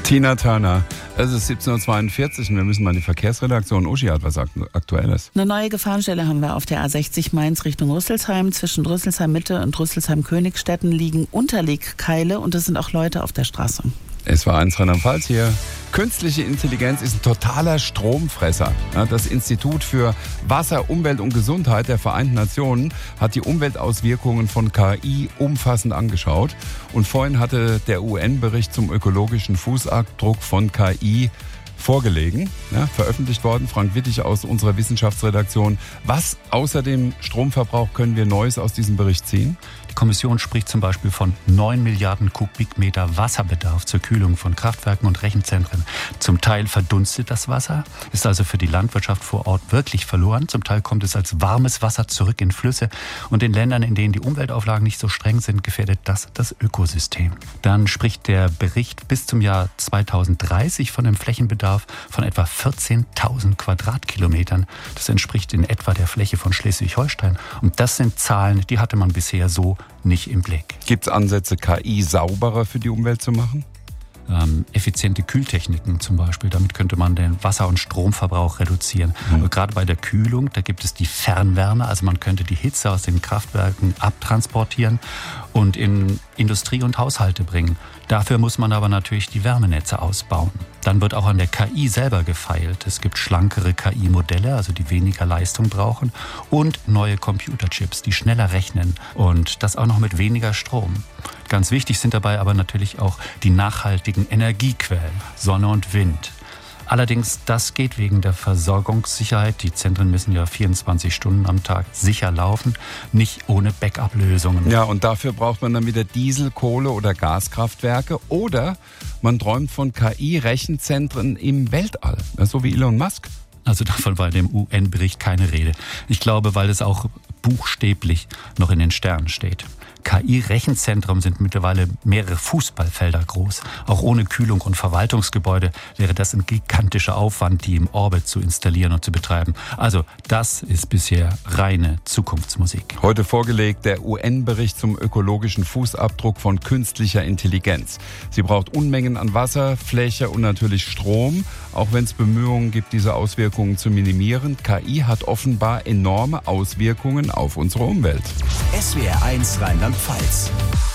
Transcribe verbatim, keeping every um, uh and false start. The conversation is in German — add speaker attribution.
Speaker 1: Tina Turner. Es ist siebzehn Uhr zweiundvierzig und wir müssen mal in die Verkehrsredaktion. Uschi hat was Aktuelles.
Speaker 2: Eine neue Gefahrenstelle haben wir auf der A sechzig Mainz Richtung Rüsselsheim. Zwischen Rüsselsheim Mitte und Rüsselsheim Königstetten liegen Unterlegkeile und es sind auch Leute auf der Straße.
Speaker 1: Es war eins Rheinland-Pfalz hier. Künstliche Intelligenz ist ein totaler Stromfresser. Das Institut für Wasser, Umwelt und Gesundheit der Vereinten Nationen hat die Umweltauswirkungen von K I umfassend angeschaut. Und vorhin hatte der U N-Bericht zum ökologischen Fußabdruck von K I vorgelegen, ja, veröffentlicht worden. Frank Wittig aus unserer Wissenschaftsredaktion. Was außer dem Stromverbrauch können wir Neues aus diesem Bericht ziehen?
Speaker 3: Die Kommission spricht zum Beispiel von neun Milliarden Kubikmeter Wasserbedarf zur Kühlung von Kraftwerken und Rechenzentren. Zum Teil verdunstet das Wasser, ist also für die Landwirtschaft vor Ort wirklich verloren. Zum Teil kommt es als warmes Wasser zurück in Flüsse. Und in Ländern, in denen die Umweltauflagen nicht so streng sind, gefährdet das das Ökosystem. Dann spricht der Bericht bis zum Jahr zweitausenddreißig von einem Flächenbedarf von etwa vierzehntausend Quadratkilometern. Das entspricht in etwa der Fläche von Schleswig-Holstein. Und das sind Zahlen, die hatte man bisher so nicht im Blick.
Speaker 1: Gibt es Ansätze, K I sauberer für die Umwelt zu machen?
Speaker 3: Ähm, effiziente Kühltechniken zum Beispiel. Damit könnte man den Wasser- und Stromverbrauch reduzieren. Mhm. Gerade bei der Kühlung, da gibt es die Fernwärme. Also man könnte die Hitze aus den Kraftwerken abtransportieren und in Industrie und Haushalte bringen. Dafür muss man aber natürlich die Wärmenetze ausbauen. Dann wird auch an der K I selber gefeilt. Es gibt schlankere K I-Modelle, also die weniger Leistung brauchen, und neue Computerchips, die schneller rechnen und das auch noch mit weniger Strom. Ganz wichtig sind dabei aber natürlich auch die nachhaltigen Energiequellen, Sonne und Wind. Allerdings, das geht wegen der Versorgungssicherheit. Die Zentren müssen ja vierundzwanzig Stunden am Tag sicher laufen, nicht ohne Backup-Lösungen.
Speaker 1: Ja, und dafür braucht man dann wieder Diesel-, Kohle- oder Gaskraftwerke. Oder man träumt von K I-Rechenzentren im Weltall, so wie Elon Musk.
Speaker 3: Also davon war in dem U N-Bericht keine Rede. Ich glaube, weil es auch buchstäblich noch in den Sternen steht. K I-Rechenzentren sind mittlerweile mehrere Fußballfelder groß. Auch ohne Kühlung und Verwaltungsgebäude wäre das ein gigantischer Aufwand, die im Orbit zu installieren und zu betreiben. Also das ist bisher reine Zukunftsmusik.
Speaker 1: Heute vorgelegt der U N-Bericht zum ökologischen Fußabdruck von künstlicher Intelligenz. Sie braucht Unmengen an Wasser, Fläche und natürlich Strom, auch wenn es Bemühungen gibt, diese Auswirkungen zu minimieren. K I hat offenbar enorme Auswirkungen auf unsere Umwelt.
Speaker 4: S W R eins Rheinland-Pfalz.